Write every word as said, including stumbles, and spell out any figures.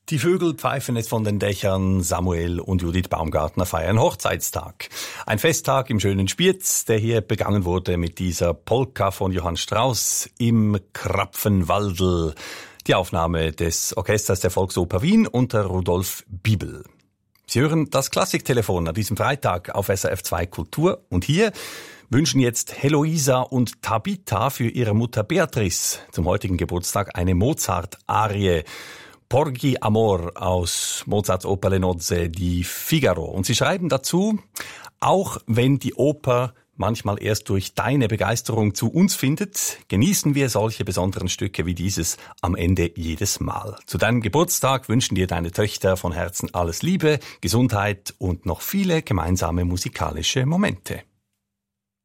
Die Vögel pfeifen es von den Dächern, Samuel und Judith Baumgartner feiern Hochzeitstag. Ein Festtag im schönen Spiez, der hier begangen wurde mit dieser Polka von Johann Strauss im Krapfenwaldl. Die Aufnahme des Orchesters der Volksoper Wien unter Rudolf Bibel. Sie hören das Klassiktelefon an diesem Freitag auf S R F zwei Kultur und hier wünschen jetzt Heloisa und Tabitha für ihre Mutter Beatrice zum heutigen Geburtstag eine Mozart-Arie. Porgi Amor aus Mozarts Oper Le Nozze di Figaro. Und sie schreiben dazu, auch wenn die Oper manchmal erst durch deine Begeisterung zu uns findet, genießen wir solche besonderen Stücke wie dieses am Ende jedes Mal. Zu deinem Geburtstag wünschen dir deine Töchter von Herzen alles Liebe, Gesundheit und noch viele gemeinsame musikalische Momente.